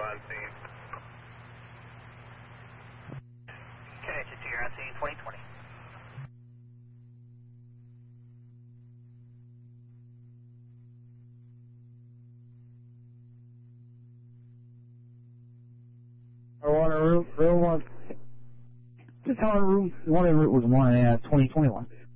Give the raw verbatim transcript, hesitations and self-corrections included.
on scene. Connected to your on scene twenty twenty. I want a room, room one. Just tell her room, one in route was one, uh, twenty twenty-one.